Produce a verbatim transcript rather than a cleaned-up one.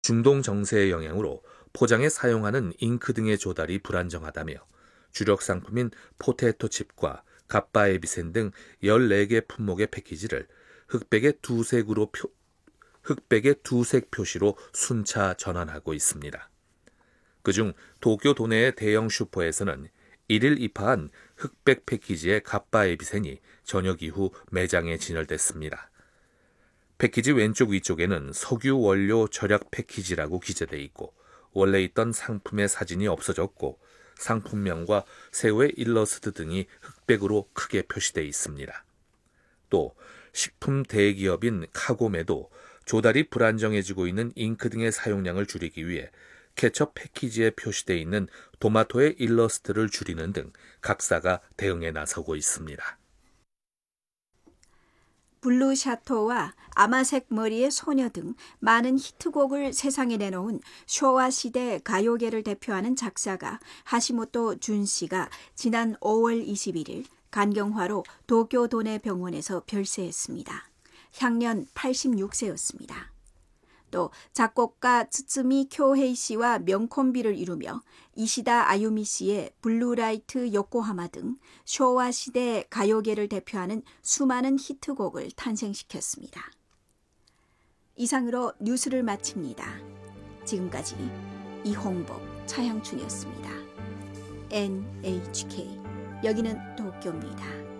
중동 정세의 영향으로 포장에 사용하는 잉크 등의 조달이 불안정하다며 주력 상품인 포테토 칩과 갓바에비센 등 열네 개 품목의 패키지를 흑백의 두색으로 표, 흑백의 두색 표시로 순차 전환하고 있습니다. 그중 도쿄 도내의 대형 슈퍼에서는 일일 입하한 흑백 패키지의 갓바에비센이 저녁 이후 매장에 진열됐습니다. 패키지 왼쪽 위쪽에는 석유 원료 절약 패키지라고 기재돼 있고 원래 있던 상품의 사진이 없어졌고 상품명과 새우의 일러스트 등이 흑백으로 크게 표시돼 있습니다. 또 식품 대기업인 카고메도 조달이 불안정해지고 있는 잉크 등의 사용량을 줄이기 위해 케첩 패키지에 표시돼 있는 토마토의 일러스트를 줄이는 등 각사가 대응에 나서고 있습니다. 블루 샤토와 아마색 머리의 소녀 등 많은 히트곡을 세상에 내놓은 쇼와 시대 가요계를 대표하는 작사가 하시모토 준 씨가 지난 오월 이십일일 간경화로 도쿄 도내 병원에서 별세했습니다. 향년 팔십육 세였습니다. 또 작곡가 츠츠미 쿄헤이 씨와 명콤비를 이루며 이시다 아유미 씨의 블루라이트 요코하마 등 쇼와 시대 가요계를 대표하는 수많은 히트곡을 탄생시켰습니다. 이상으로 뉴스를 마칩니다. 지금까지 이홍복, 차향춘이었습니다. 엔에이치케이 여기는 도쿄입니다.